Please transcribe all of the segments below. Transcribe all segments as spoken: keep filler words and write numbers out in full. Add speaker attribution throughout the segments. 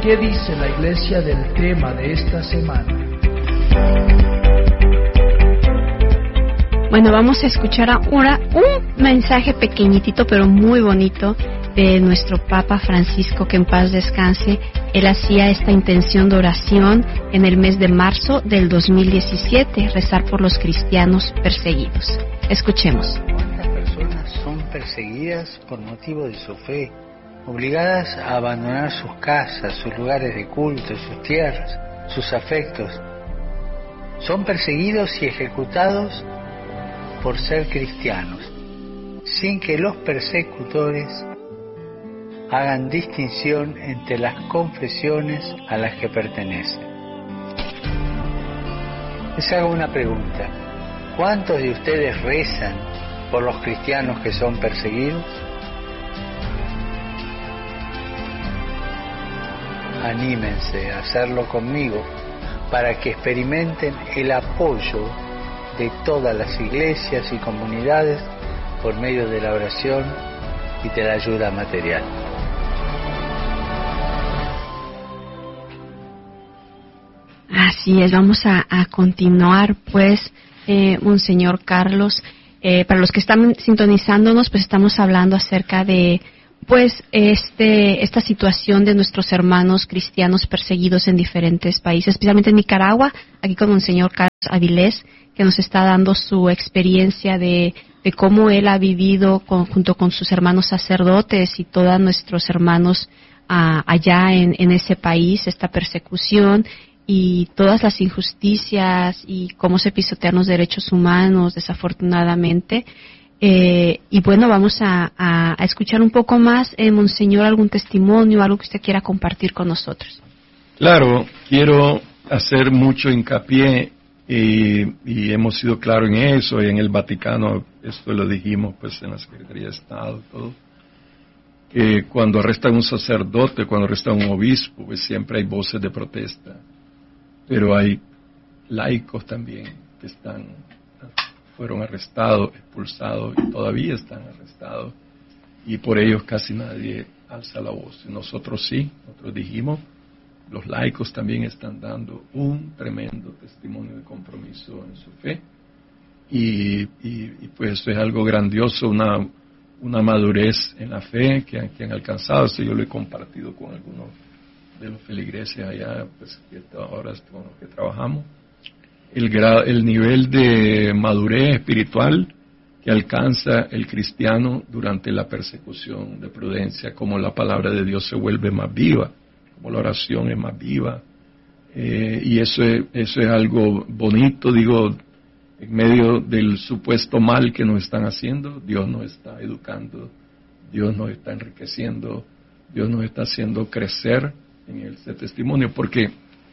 Speaker 1: ¿Qué dice la Iglesia del tema de esta semana?
Speaker 2: Bueno, vamos a escuchar ahora un mensaje pequeñitito pero muy bonito de nuestro Papa Francisco, que en paz descanse. Él hacía esta intención de oración en el mes de marzo del dos mil diecisiete, rezar por los cristianos perseguidos. Escuchemos.
Speaker 3: ¿Cuántas personas son perseguidas por motivo de su fe, obligadas a abandonar sus casas, sus lugares de culto, sus tierras, sus afectos? Son perseguidos y ejecutados por ser cristianos, sin que los persecutores hagan distinción entre las confesiones a las que pertenecen. Les hago una pregunta: ¿cuántos de ustedes rezan por los cristianos que son perseguidos? Anímense a hacerlo conmigo para que experimenten el apoyo de todas las iglesias y comunidades por medio de la oración y de la ayuda material.
Speaker 2: Así es, vamos a, a continuar, pues, eh, Monseñor Carlos. Eh, para los que están sintonizándonos, pues estamos hablando acerca de, pues, este, esta situación de nuestros hermanos cristianos perseguidos en diferentes países, especialmente en Nicaragua, aquí con Monseñor Carlos Avilés, que nos está dando su experiencia de, de cómo él ha vivido con, junto con sus hermanos sacerdotes y todos nuestros hermanos uh, allá en, en ese país, esta persecución y todas las injusticias y cómo se pisotean los derechos humanos, desafortunadamente. Eh, y bueno, vamos a, a, a escuchar un poco más, eh, Monseñor, algún testimonio, algo que usted quiera compartir con nosotros.
Speaker 4: Claro, quiero hacer mucho hincapié y, y hemos sido claros en eso, y en el Vaticano, esto lo dijimos pues en la Secretaría de Estado, todo, que cuando arrestan un sacerdote, cuando arrestan un obispo, pues siempre hay voces de protesta, pero hay laicos también que están, fueron arrestados, expulsados y todavía están arrestados, y por ellos casi nadie alza la voz. Nosotros sí, nosotros dijimos, los laicos también están dando un tremendo testimonio de compromiso en su fe, y, y, y pues eso es algo grandioso, una, una madurez en la fe que han, que han alcanzado. Eso yo lo he compartido con algunos de los feligreses allá, pues, que ahora con los que trabajamos, el, gra, el nivel de madurez espiritual que alcanza el cristiano durante la persecución, de prudencia, como la palabra de Dios se vuelve más viva, como la oración es más viva, eh, y eso es, eso es algo bonito, digo, en medio del supuesto mal que nos están haciendo, Dios nos está educando, Dios nos está enriqueciendo, Dios nos está haciendo crecer en ese testimonio, porque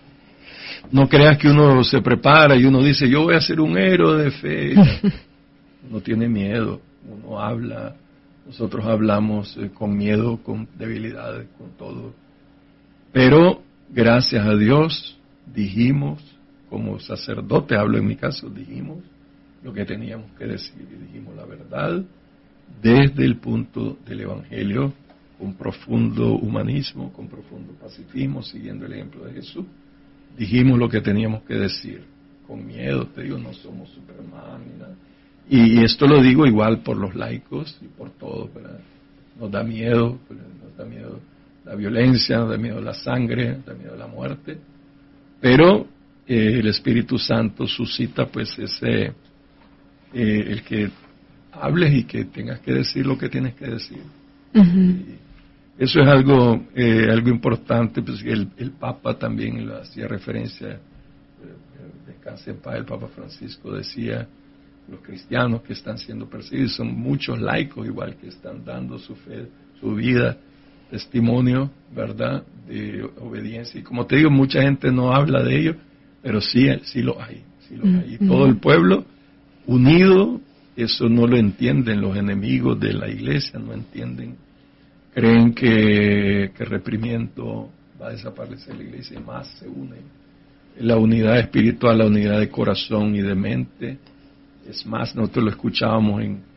Speaker 4: no creas que uno se prepara y uno dice, yo voy a ser un héroe de fe. Uno tiene miedo, uno habla, nosotros hablamos eh, con miedo, con debilidades, con todo. Pero, gracias a Dios, dijimos, como sacerdote, hablo en mi caso, dijimos lo que teníamos que decir, y dijimos la verdad desde el punto del Evangelio, con profundo humanismo, con profundo pacifismo, siguiendo el ejemplo de Jesús. Dijimos lo que teníamos que decir, con miedo, te digo, no somos Superman ni nada. Y esto lo digo igual por los laicos y por todos, ¿verdad? Nos da miedo, nos da miedo la violencia, nos da miedo la sangre, nos da miedo la muerte, pero eh, el Espíritu Santo suscita pues ese, eh, el que hables y que tengas que decir lo que tienes que decir. Uh-huh. Eso es algo eh, algo importante, pues el, el Papa también lo hacía referencia, eh, descanse en paz, el Papa Francisco decía, los cristianos que están siendo perseguidos, son muchos laicos igual que están dando su fe, su vida, testimonio, ¿verdad?, de obediencia. Y como te digo, mucha gente no habla de ello, pero sí, sí lo hay, sí lo hay. Y todo el pueblo unido, eso no lo entienden los enemigos de la iglesia, no entienden, creen que, que reprimiendo va a desaparecer la iglesia, y más se unen. La unidad espiritual, la unidad de corazón y de mente. Es más, nosotros lo escuchábamos en,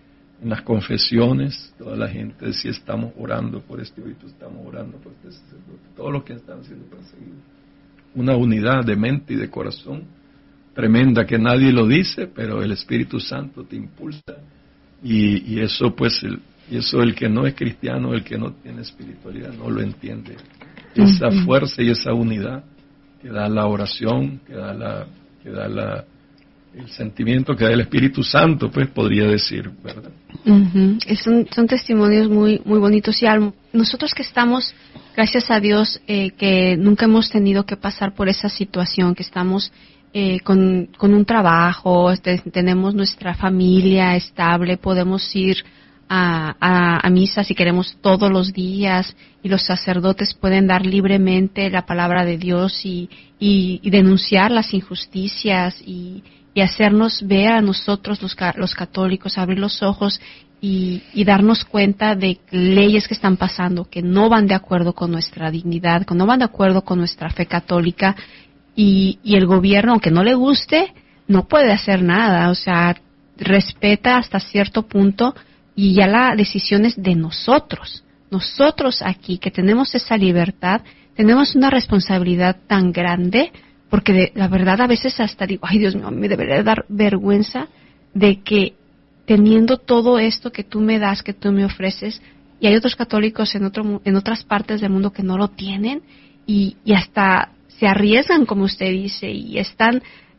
Speaker 4: en las confesiones, toda la gente decía estamos orando por este obispo, estamos orando por este sacerdote, todos los que están siendo perseguidos. Una unidad de mente y de corazón tremenda que nadie lo dice, pero el Espíritu Santo te impulsa y, y eso pues el, y eso el que no es cristiano, el que no tiene espiritualidad no lo entiende. Esa uh-huh. fuerza y esa unidad que da la oración, que da la que da la el sentimiento que da el Espíritu Santo, pues podría decir, ¿verdad?
Speaker 2: Uh-huh. Son, son testimonios muy muy bonitos y al, nosotros que estamos, gracias a Dios, eh, que nunca hemos tenido que pasar por esa situación, que estamos eh, con, con un trabajo, este, tenemos nuestra familia estable, podemos ir a, a, a misa si queremos todos los días y los sacerdotes pueden dar libremente la palabra de Dios y, y, y denunciar las injusticias y y hacernos ver a nosotros los, los católicos, abrir los ojos y, y darnos cuenta de leyes que están pasando, que no van de acuerdo con nuestra dignidad, que no van de acuerdo con nuestra fe católica y, y el gobierno, aunque no le guste, no puede hacer nada, o sea, respeta hasta cierto punto y ya la decisión es de nosotros. Nosotros aquí, que tenemos esa libertad, tenemos una responsabilidad tan grande. Porque de, la verdad a veces hasta digo, ay Dios mío, me debería dar vergüenza de que teniendo todo esto que tú me das, que tú me ofreces, y hay otros católicos en otro en otras partes del mundo que no lo tienen y, y hasta se arriesgan, como usted dice, y están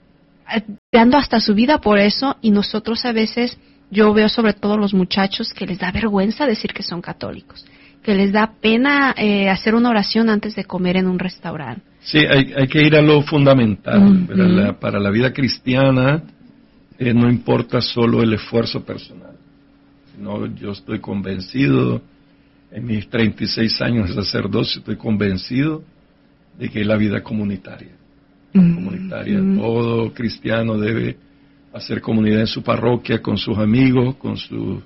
Speaker 2: dando hasta su vida por eso, y nosotros a veces, yo veo sobre todo los muchachos que les da vergüenza decir que son católicos, que les da pena eh, hacer una oración antes de comer en un restaurante.
Speaker 4: Sí, hay, hay que ir a lo fundamental. Uh-huh. Para, la, para la vida cristiana eh, no importa solo el esfuerzo personal, sino yo estoy convencido, en mis treinta y seis años de sacerdocio, estoy convencido de que es la vida comunitaria. Uh-huh. Comunitaria. Uh-huh. Todo cristiano debe hacer comunidad en su parroquia, con sus amigos, con sus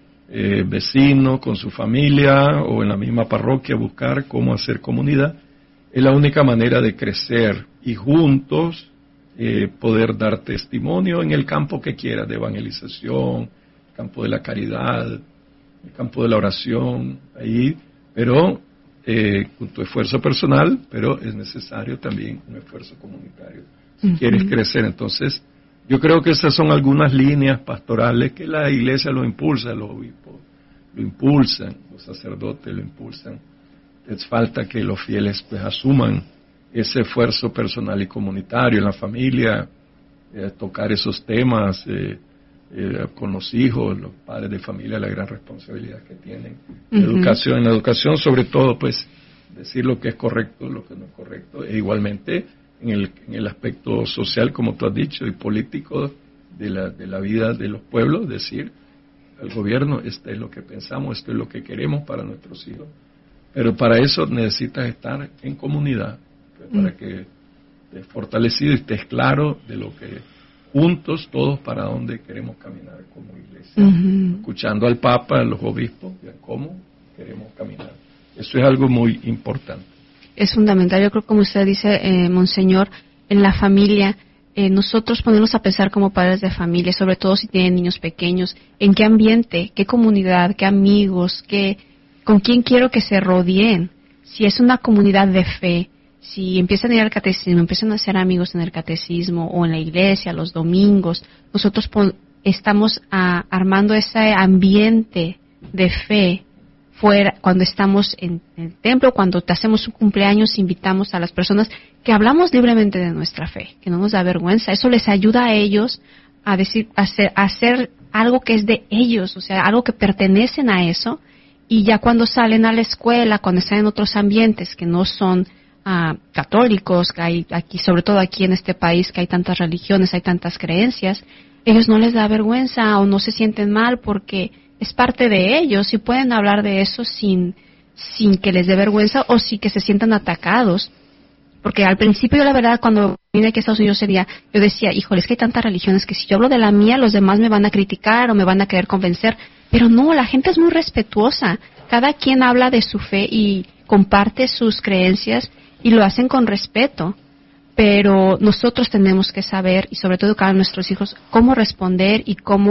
Speaker 4: eh, vecinos, con su familia, o en la misma parroquia buscar cómo hacer comunidad. Es la única manera de crecer y juntos eh, poder dar testimonio en el campo que quiera, de evangelización, el campo de la caridad, el campo de la oración, ahí, pero eh, con tu esfuerzo personal, pero es necesario también un esfuerzo comunitario si uh-huh. quieres crecer. Entonces, yo creo que esas son algunas líneas pastorales que la Iglesia lo impulsa, los obispos lo impulsan, los sacerdotes lo impulsan. Es falta que los fieles pues asuman ese esfuerzo personal y comunitario en la familia, eh, tocar esos temas eh, eh, con los hijos, los padres de familia, la gran responsabilidad que tienen. Uh-huh. La educación, en la educación sobre todo, pues decir lo que es correcto, lo que no es correcto, e igualmente en el, en el aspecto social, como tú has dicho, y político de la, de la vida de los pueblos, decir al gobierno, esto es lo que pensamos, esto es lo que queremos para nuestros hijos. Pero para eso necesitas estar en comunidad, pues, para que estés fortalecido y estés claro de lo que juntos, todos para dónde queremos caminar como iglesia. Uh-huh. Escuchando al Papa, a los obispos, de cómo queremos caminar. Eso es algo muy importante.
Speaker 2: Es fundamental, yo creo, como usted dice, eh, Monseñor, en la familia, eh, nosotros ponernos a pensar como padres de familia, sobre todo si tienen niños pequeños, en qué ambiente, qué comunidad, qué amigos, qué... ¿Con quién quiero que se rodeen? Si es una comunidad de fe, si empiezan a ir al catecismo, empiezan a hacer amigos en el catecismo o en la iglesia, los domingos, nosotros pon, estamos a, armando ese ambiente de fe fuera, cuando estamos en, en el templo, cuando te hacemos un cumpleaños, invitamos a las personas que hablamos libremente de nuestra fe, que no nos da vergüenza. Eso les ayuda a ellos a decir, a hacer, a hacer algo que es de ellos, o sea, algo que pertenecen a eso. Y ya cuando salen a la escuela, cuando están en otros ambientes que no son uh, católicos, que hay aquí, sobre todo aquí en este país, que hay tantas religiones, hay tantas creencias, ellos no les da vergüenza o no se sienten mal porque es parte de ellos y pueden hablar de eso sin, sin que les dé vergüenza o sin que se sientan atacados. Porque al principio, yo la verdad, cuando vine aquí a Estados Unidos, sería, yo decía, híjole, es que hay tantas religiones que si yo hablo de la mía, los demás me van a criticar o me van a querer convencer. Pero no, la gente es muy respetuosa. Cada quien habla de su fe y comparte sus creencias y lo hacen con respeto. Pero nosotros tenemos que saber, y sobre todo educar a nuestros hijos, cómo responder y cómo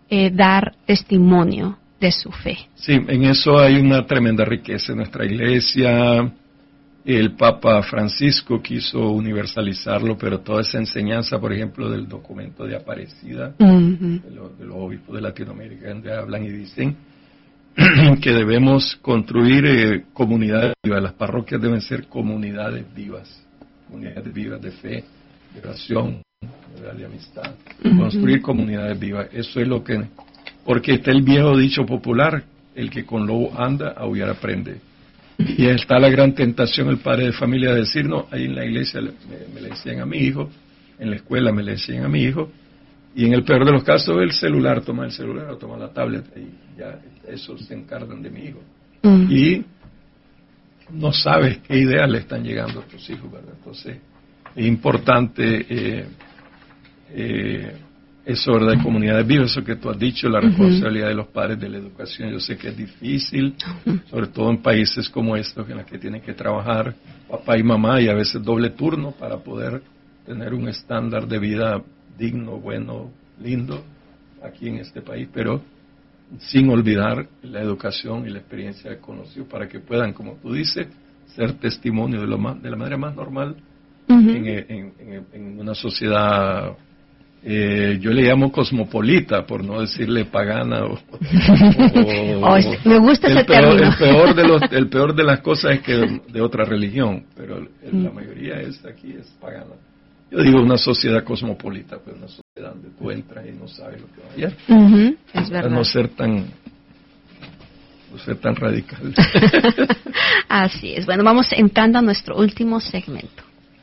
Speaker 2: eh, dar testimonio de su fe.
Speaker 4: Sí, en eso hay una tremenda riqueza en nuestra iglesia. El Papa Francisco quiso universalizarlo, pero toda esa enseñanza, por ejemplo, del documento de Aparecida, uh-huh. de, lo, de los obispos de Latinoamérica, donde hablan y dicen que debemos construir eh, comunidades vivas. Las parroquias deben ser comunidades vivas, comunidades vivas de fe, de oración, de amistad, uh-huh. construir comunidades vivas. Eso es lo que... Porque está el viejo dicho popular, el que con lobo anda, aullar aprende. Y está la gran tentación, el padre de familia, de decir, no, ahí en la iglesia me, me le decían a mi hijo, en la escuela me le decían a mi hijo, y en el peor de los casos el celular, toma el celular o toma la tablet, y ya eso se encargan de mi hijo. Uh-huh. Y no sabes qué ideas le están llegando a tus hijos, ¿verdad? Entonces, es importante eh, eh, eso, ¿verdad? De comunidades vivas, eso que tú has dicho, la responsabilidad uh-huh. de los padres de la educación. Yo sé que es difícil, uh-huh. sobre todo en países como estos, en los que tienen que trabajar papá y mamá, y a veces doble turno, para poder tener un estándar de vida digno, bueno, lindo, aquí en este país, pero sin olvidar la educación y la experiencia de conocidos, para que puedan, como tú dices, ser testimonio de, lo más, de la manera más normal uh-huh. en, en, en, en una sociedad... Eh, yo le llamo cosmopolita, por no decirle pagana o, o,
Speaker 2: oh, me gusta ese
Speaker 4: el peor,
Speaker 2: término.
Speaker 4: el peor de los el peor de las cosas es que de, de otra religión, pero el, la mayoría es aquí es pagana. Yo digo una sociedad cosmopolita, pues una sociedad donde tú entras y no sabes lo que va a hallar.
Speaker 2: Uh-huh, es verdad.
Speaker 4: No ser tan no ser tan radical.
Speaker 2: Así es. Bueno, vamos entrando a nuestro último segmento.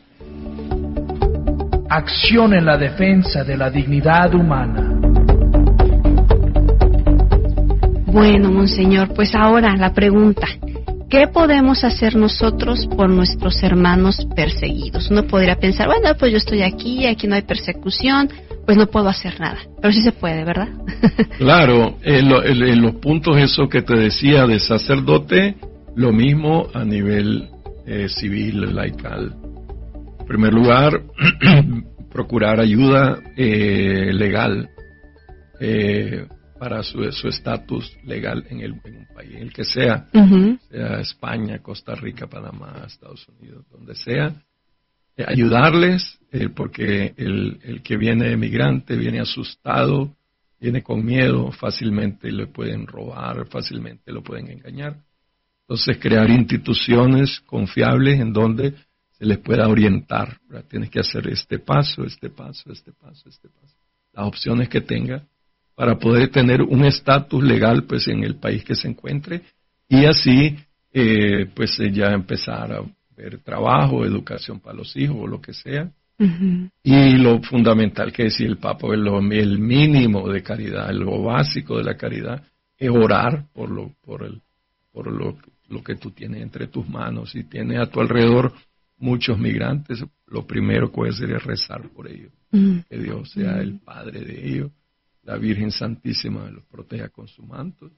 Speaker 1: Acción en la defensa de la dignidad humana.
Speaker 2: Bueno, monseñor, pues ahora la pregunta, ¿qué podemos hacer nosotros por nuestros hermanos perseguidos? Uno podría pensar, bueno, pues yo estoy aquí, aquí no hay persecución, pues no puedo hacer nada, pero sí se puede, ¿verdad?
Speaker 4: Claro, en lo, los puntos eso que te decía de sacerdote, lo mismo a nivel eh, civil, laical. En primer lugar, procurar ayuda eh, legal eh, para su estatus legal en, el, en un país, en el que sea, uh-huh. sea España, Costa Rica, Panamá, Estados Unidos, donde sea, eh, ayudarles, eh, porque el, el que viene emigrante viene asustado, viene con miedo, fácilmente le pueden robar, fácilmente lo pueden engañar. Entonces, crear instituciones confiables en donde se les pueda orientar, ¿verdad? Tienes que hacer este paso, este paso, este paso, este paso. Las opciones que tenga para poder tener un estatus legal pues en el país que se encuentre y así eh, pues ya empezar a ver trabajo, educación para los hijos o lo que sea. Uh-huh. Y lo fundamental que decía el Papa, el, el mínimo de caridad, lo básico de la caridad es orar por lo, por el, por lo, lo que tú tienes entre tus manos. Si tienes a tu alrededor muchos migrantes, lo primero que puede hacer es rezar por ellos, mm. que Dios sea mm. el Padre de ellos, la Virgen Santísima los proteja con su manto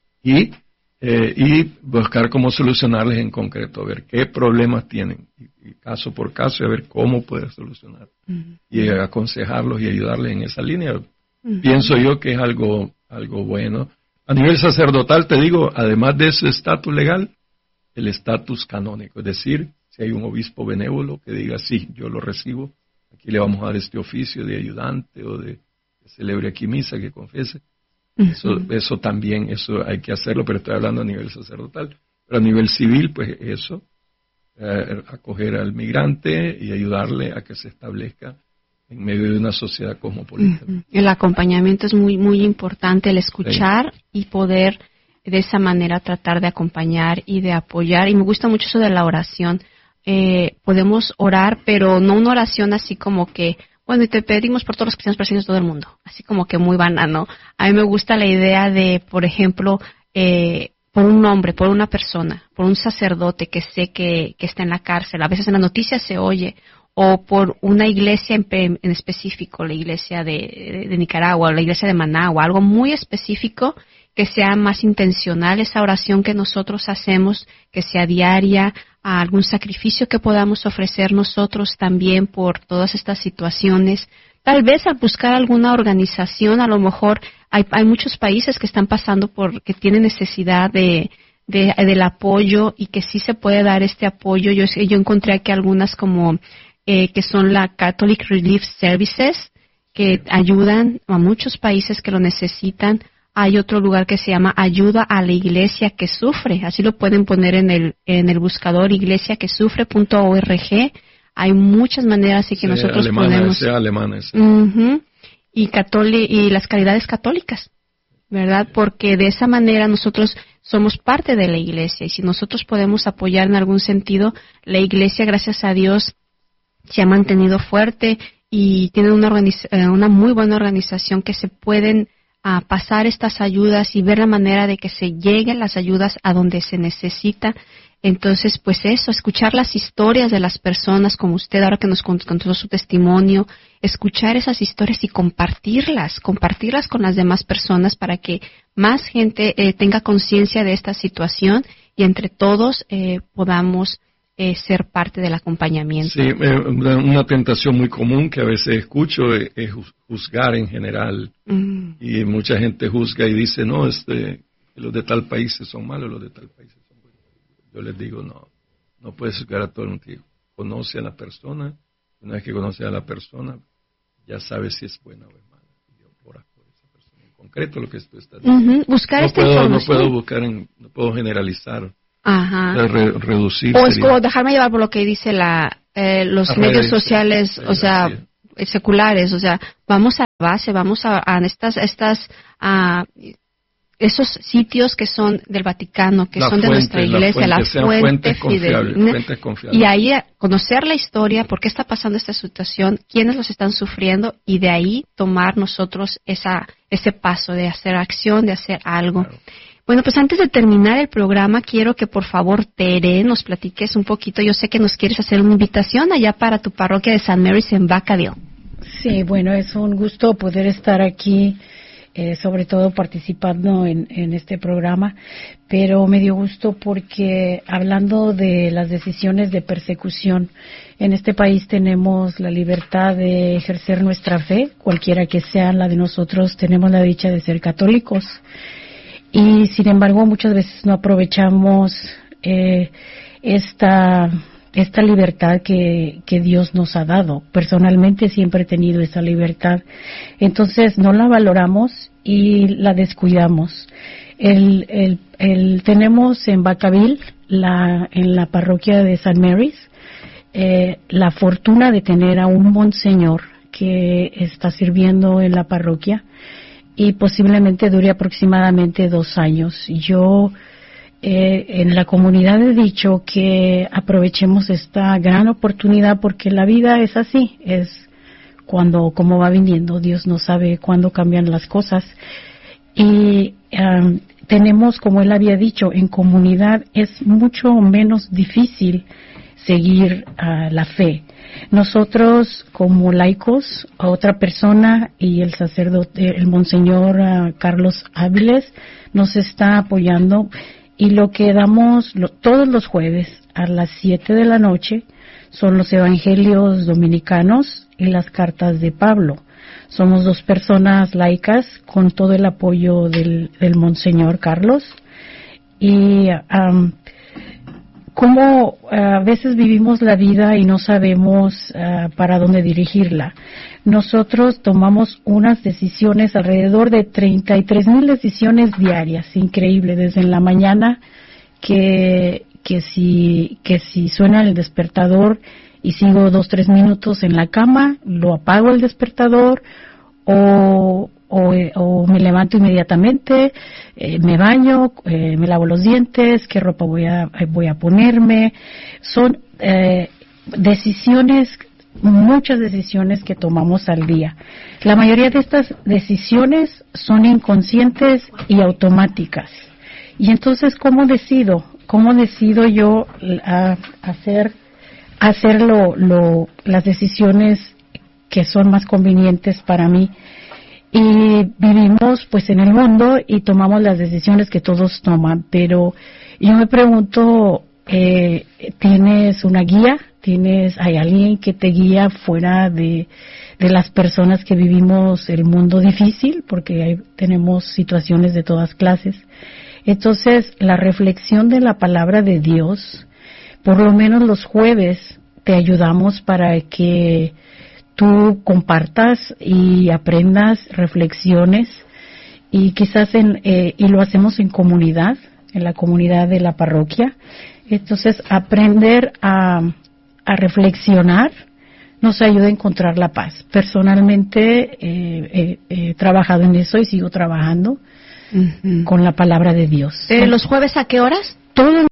Speaker 4: y, eh, y buscar cómo solucionarles en concreto, a ver qué problemas tienen, y, y caso por caso, y a ver cómo poder solucionar mm. y aconsejarlos y ayudarles en esa línea. Mm. Pienso yo que es algo, algo bueno. A nivel sacerdotal, te digo, además de ese estatus legal, el estatus canónico, es decir, si hay un obispo benévolo que diga, sí, yo lo recibo, aquí le vamos a dar este oficio de ayudante o de que celebre aquí misa, que confiese. Uh-huh. Eso, eso también, eso hay que hacerlo, pero estoy hablando a nivel sacerdotal. Pero a nivel civil, pues eso, eh, acoger al migrante y ayudarle a que se establezca en medio de una sociedad cosmopolita.
Speaker 2: Uh-huh. El acompañamiento es muy, muy importante, el escuchar sí. y poder de esa manera tratar de acompañar y de apoyar. Y me gusta mucho eso de la oración. Eh, podemos orar, pero no una oración así como que, bueno, y te pedimos por todos los cristianos perseguidos de todo el mundo, así como que muy banano. A mí me gusta la idea de, por ejemplo, eh, por un hombre, por una persona, por un sacerdote que sé que, que está en la cárcel, a veces en las noticias se oye, o por una iglesia en, en específico, la iglesia de, de, de Nicaragua, o la iglesia de Managua, algo muy específico, que sea más intencional esa oración que nosotros hacemos, que sea diaria, a algún sacrificio que podamos ofrecer nosotros también por todas estas situaciones. Tal vez al buscar alguna organización, a lo mejor hay, hay muchos países que están pasando por, que tienen necesidad de, de, del apoyo y que sí se puede dar este apoyo. Yo, yo encontré aquí algunas como, eh, que son la Catholic Relief Services, que ayudan a muchos países que lo necesitan. Hay otro lugar que se llama Ayuda a la Iglesia que Sufre, así lo pueden poner en el en el buscador iglesia que sufre punto org. Hay muchas maneras y que sí, nosotros
Speaker 4: alemana,
Speaker 2: podemos.
Speaker 4: Sea alemana, sí.
Speaker 2: Uh-huh. Y catoli y las caridades católicas, ¿verdad? Porque de esa manera nosotros somos parte de la Iglesia y si nosotros podemos apoyar en algún sentido, la Iglesia, gracias a Dios, se ha mantenido fuerte y tiene una organiz- una muy buena organización que se pueden a pasar estas ayudas y ver la manera de que se lleguen las ayudas a donde se necesita. Entonces, pues eso, escuchar las historias de las personas como usted ahora que nos contó su testimonio, escuchar esas historias y compartirlas, compartirlas con las demás personas para que más gente eh, tenga conciencia de esta situación y entre todos eh, podamos eh, ser parte del acompañamiento.
Speaker 4: Sí, eh, una tentación muy común que a veces escucho es, es juzgar en general. Mm. Y mucha gente juzga y dice, no, este, los de tal país son malos, los de tal país son buenos. Yo les digo, no, no puedes juzgar a todo el mundo. Conoce a la persona, una vez que conoces a la persona, ya sabes si es buena o es mala. Y oras por esa persona. En concreto lo que tú estás diciendo.
Speaker 2: Uh-huh. Buscar
Speaker 4: no
Speaker 2: esta
Speaker 4: puedo,
Speaker 2: información.
Speaker 4: No puedo buscar, en, no puedo generalizar.
Speaker 2: Ajá.
Speaker 4: Re, reducir.
Speaker 2: O es como dejarme llevar por lo que dice la eh, los Las medios redes, sociales, redes, o sea, sí. seculares, o sea, vamos a la base, vamos a, a estas, estas, a esos sitios que son del Vaticano, que
Speaker 4: la
Speaker 2: son
Speaker 4: fuente,
Speaker 2: de nuestra iglesia, la fuente, la fuente
Speaker 4: fidedigna,
Speaker 2: y ahí conocer la historia, por qué está pasando esta situación, quiénes los están sufriendo, y de ahí tomar nosotros esa ese paso de hacer acción, de hacer algo. Claro. Bueno, pues antes de terminar el programa, quiero que por favor, Tere, nos platiques un poquito. Yo sé que nos quieres hacer una invitación allá para tu parroquia de Saint Mary's en Vacaville.
Speaker 5: Sí, bueno, es un gusto poder estar aquí, eh, sobre todo participando en, en este programa, pero me dio gusto porque hablando de las decisiones de persecución, en este país tenemos la libertad de ejercer nuestra fe, cualquiera que sea la de nosotros, tenemos la dicha de ser católicos. Y sin embargo muchas veces no aprovechamos eh, esta esta libertad que, que Dios nos ha dado. Personalmente siempre he tenido esa libertad, entonces no la valoramos y la descuidamos. El, el, el tenemos en Vacaville, la, en la parroquia de Saint Mary's, eh, la fortuna de tener a un monseñor que está sirviendo en la parroquia y posiblemente dure aproximadamente dos años. Yo eh, en la comunidad he dicho que aprovechemos esta gran oportunidad porque la vida es así, es cuando, como va viniendo, Dios no sabe cuándo cambian las cosas. Y um, tenemos, como él había dicho, en comunidad es mucho menos difícil seguir uh, la fe. Nosotros como laicos, a otra persona y el sacerdote, el monseñor uh, Carlos Áviles nos está apoyando y lo que damos lo, todos los jueves a las siete de la noche son los evangelios dominicanos y las cartas de Pablo. Somos dos personas laicas con todo el apoyo del, del monseñor Carlos y um, cómo uh, a veces vivimos la vida y no sabemos uh, para dónde dirigirla. Nosotros tomamos unas decisiones, alrededor de treinta y tres mil decisiones diarias, increíble, desde en la mañana que, que, si, que si suena el despertador y sigo dos, tres minutos en la cama, lo apago el despertador o... O, o me levanto inmediatamente, eh, me baño, eh, me lavo los dientes, qué ropa voy a voy a ponerme. Son eh, decisiones, muchas decisiones que tomamos al día. La mayoría de estas decisiones son inconscientes y automáticas. Y entonces, ¿cómo decido? ¿Cómo decido yo a, hacer hacer lo, lo, las decisiones que son más convenientes para mí? Y vivimos pues en el mundo y tomamos las decisiones que todos toman, pero yo me pregunto, eh, ¿tienes una guía tienes, hay alguien que te guía fuera de, de las personas que vivimos el mundo difícil, porque hay, tenemos situaciones de todas clases. Entonces, la reflexión de la palabra de Dios, por lo menos los jueves, te ayudamos para que tú compartas y aprendas reflexiones, y quizás en, eh, y lo hacemos en comunidad, en la comunidad de la parroquia. Entonces, aprender a, a reflexionar nos ayuda a encontrar la paz. Personalmente eh, eh, he trabajado en eso y sigo trabajando uh-huh. con la palabra de Dios.
Speaker 2: ¿Eh, ¿Los jueves a qué horas?
Speaker 5: Todo.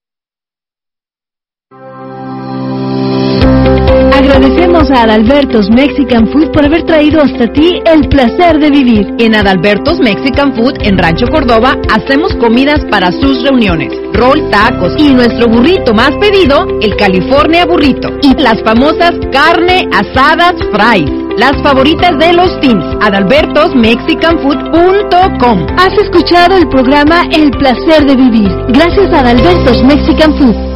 Speaker 6: Agradecemos a Adalberto's Mexican Food por haber traído hasta ti el placer de vivir.
Speaker 7: En Adalberto's Mexican Food en Rancho Córdoba hacemos comidas para sus reuniones, rol, tacos y nuestro burrito más pedido, el California Burrito, y las famosas carne asadas fries, las favoritas de los teens. Adalbertos Mexican Food punto com.
Speaker 6: Has escuchado el programa El placer de vivir, gracias a Adalberto's Mexican Food.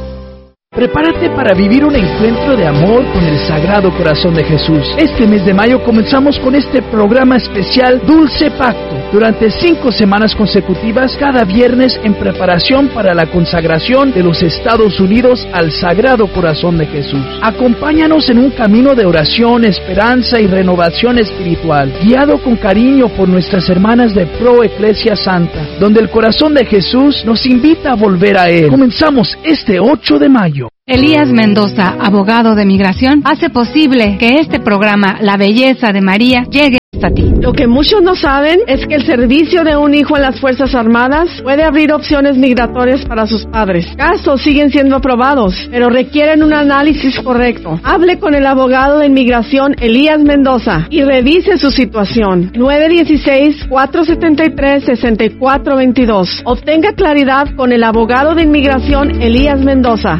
Speaker 1: Prepárate para vivir un encuentro de amor con el Sagrado Corazón de Jesús. Este mes de mayo comenzamos con este programa especial Dulce Pacto. Durante cinco semanas consecutivas, cada viernes en preparación para la consagración de los Estados Unidos al Sagrado Corazón de Jesús. Acompáñanos en un camino de oración, esperanza y renovación espiritual, guiado con cariño por nuestras hermanas de Pro Eclesia Santa, donde el Corazón de Jesús nos invita a volver a Él. Comenzamos este ocho de mayo.
Speaker 8: Elías Mendoza, abogado de migración, hace posible que este programa, La Belleza de María, llegue hasta ti.
Speaker 9: Lo que muchos no saben es que el servicio de un hijo en las Fuerzas Armadas puede abrir opciones migratorias para sus padres. Casos siguen siendo aprobados, pero requieren un análisis correcto. Hable con el abogado de inmigración Elías Mendoza y revise su situación. nueve uno seis, cuatro siete tres, seis cuatro dos dos. Obtenga claridad con el abogado de inmigración Elías Mendoza.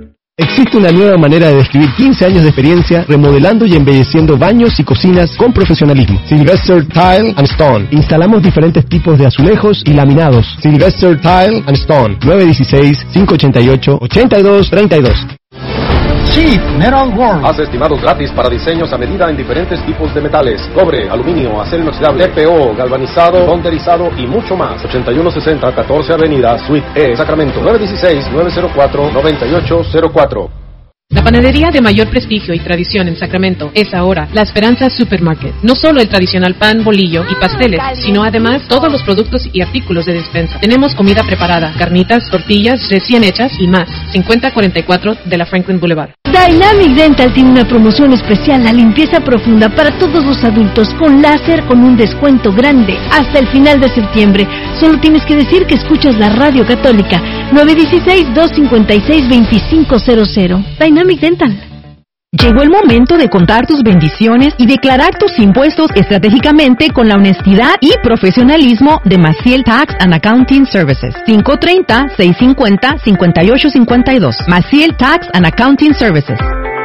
Speaker 10: Existe una nueva manera de describir quince años de experiencia remodelando y embelleciendo baños y cocinas con profesionalismo. Sylvester Tile and Stone. Instalamos diferentes tipos de azulejos y laminados. Sylvester Tile and Stone. nueve uno seis, cinco ocho ocho, ocho dos tres dos.
Speaker 11: Cheap Metal World.
Speaker 12: Haz estimados gratis para diseños a medida en diferentes tipos de metales: cobre, aluminio, acero inoxidable, T P O, galvanizado, tonderizado y mucho más. ochenta y uno sesenta, catorce Avenida, Suite E, Sacramento. nueve uno seis, nueve cero cuatro, nueve ocho cero cuatro.
Speaker 13: La panadería de mayor prestigio y tradición en Sacramento es ahora La Esperanza Supermarket. No solo el tradicional pan, bolillo y pasteles, sino además todos los productos y artículos de despensa. Tenemos comida preparada, carnitas, tortillas recién hechas y más. cincuenta cuarenta y cuatro de la Franklin Boulevard.
Speaker 6: Dynamic Dental tiene una promoción especial, la limpieza profunda para todos los adultos con láser con un descuento grande hasta el final de septiembre. Solo tienes que decir que escuchas la Radio Católica. nueve uno seis, dos cinco seis, dos cinco cero cero. Dynamic Dental.
Speaker 7: Llegó el momento de contar tus bendiciones y declarar tus impuestos estratégicamente con la honestidad y profesionalismo de Maciel Tax and Accounting Services. cinco tres cero, seis cinco cero, cinco ocho cinco dos. Maciel Tax and Accounting Services.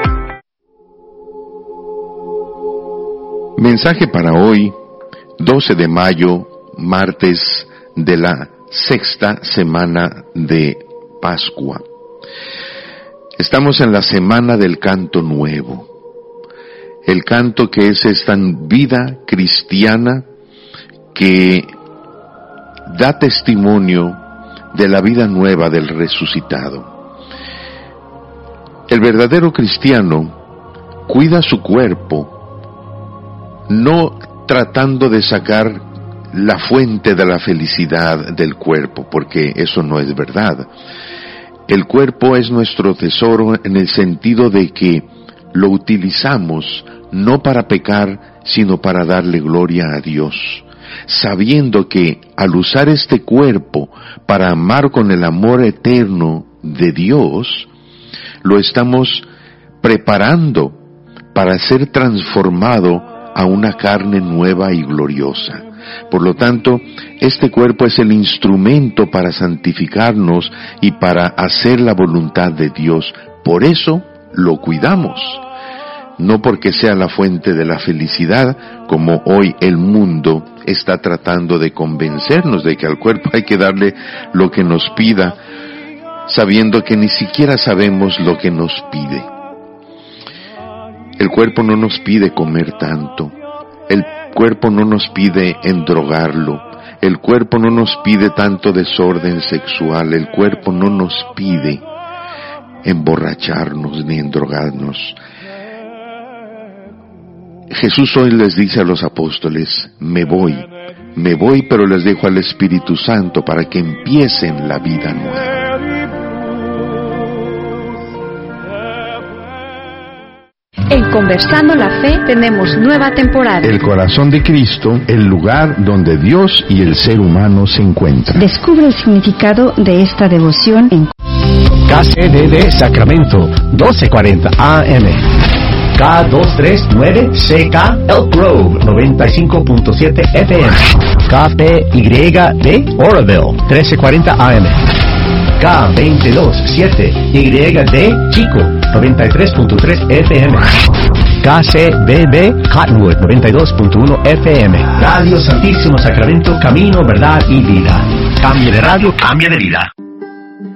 Speaker 14: Mensaje para hoy, doce de mayo, martes de la sexta semana de Pascua. Estamos en la semana del canto nuevo, el canto que es esta vida cristiana que da testimonio de la vida nueva del resucitado. El verdadero cristiano cuida su cuerpo, no tratando de sacar la fuente de la felicidad del cuerpo, porque eso no es verdad. El cuerpo es nuestro tesoro en el sentido de que lo utilizamos no para pecar, sino para darle gloria a Dios, sabiendo que al usar este cuerpo para amar con el amor eterno de Dios, lo estamos preparando para ser transformado a una carne nueva y gloriosa. Por lo tanto, este cuerpo es el instrumento para santificarnos y para hacer la voluntad de Dios. Por eso lo cuidamos, no porque sea la fuente de la felicidad, como hoy el mundo está tratando de convencernos de que al cuerpo hay que darle lo que nos pida. sabiendo que ni siquiera sabemos lo que nos pide. El cuerpo no nos pide comer tanto, el cuerpo no nos pide endrogarlo, el cuerpo no nos pide tanto desorden sexual, el cuerpo no nos pide emborracharnos ni endrogarnos. Jesús hoy les dice a los apóstoles, me voy, me voy, pero les dejo al Espíritu Santo para que empiecen la vida nueva.
Speaker 15: En Conversando la Fe tenemos nueva temporada.
Speaker 16: El corazón de Cristo, el lugar donde Dios y el ser humano se encuentran.
Speaker 15: Descubre el significado de esta devoción en
Speaker 10: K C D D Sacramento, doce cuarenta A M. K doscientos treinta y nueve C K Elk Grove, noventa y cinco punto siete F M. K P Y D Oroville, trece cuarenta A M. K veintidós siete Y D Chico, noventa y tres punto tres F M. K C B B Cottonwood, noventa y dos punto uno F M. Radio Santísimo Sacramento, camino, verdad y vida. Cambie de radio, cambie de vida.